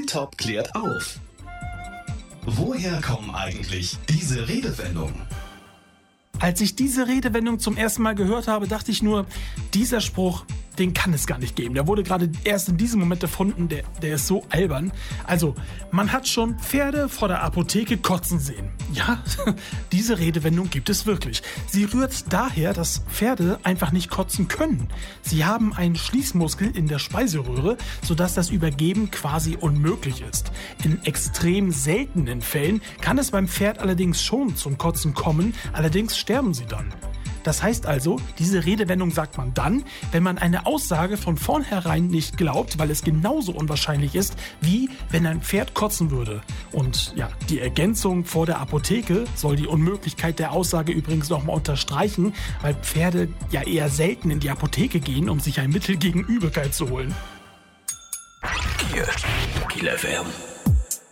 Top klärt auf. Woher kommen eigentlich diese Redewendungen? Als ich diese Redewendung zum ersten Mal gehört habe, dachte ich nur, dieser Spruch, den kann es gar nicht geben. Der wurde gerade erst in diesem Moment erfunden, der ist so albern. Also, man hat schon Pferde vor der Apotheke kotzen sehen. Ja, diese Redewendung gibt es wirklich. Sie rührt daher, dass Pferde einfach nicht kotzen können. Sie haben einen Schließmuskel in der Speiseröhre, sodass das Übergeben quasi unmöglich ist. In extrem seltenen Fällen kann es beim Pferd allerdings schon zum Kotzen kommen, allerdings sterben sie dann. Das heißt also, diese Redewendung sagt man dann, wenn man eine Aussage von vornherein nicht glaubt, weil es genauso unwahrscheinlich ist, wie wenn ein Pferd kotzen würde. Und ja, die Ergänzung vor der Apotheke soll die Unmöglichkeit der Aussage übrigens nochmal unterstreichen, weil Pferde ja eher selten in die Apotheke gehen, um sich ein Mittel gegen Übelkeit zu holen. Kiel FM.